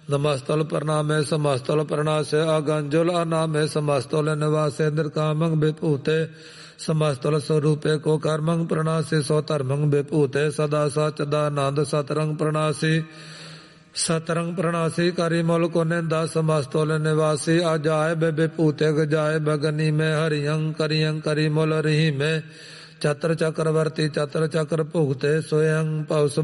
नमस्तुल प्रणामे समस्तुल प्रणासे अगंजुल अनामे समस्तुल निवासे निर्कामं विभूते समस्तुल स्वरूपे को कर्मं प्रणासी सो धर्मं विभूते सदा सच्चिदानंद सतरंग प्रणासी सतरंग प्रणासी करी मुल को निंदा समस्तुल निवासी अजाय विभूते गजाय बगनी में हरियं करियं करी मुल रही में चत्र चक्रवर्ती चत्र चक्र भुगते स्वयं पौष